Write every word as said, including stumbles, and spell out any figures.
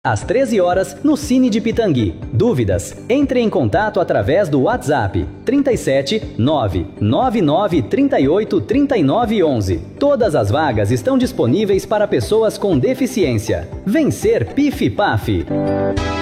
Às treze horas, no Cine de Pitangui. Dúvidas? Entre em contato através do WhatsApp trinta e sete, nove nove nove, trinta e oito, trinta e nove, onze. Todas as vagas estão disponíveis para pessoas com deficiência. Vencer Pif Paf.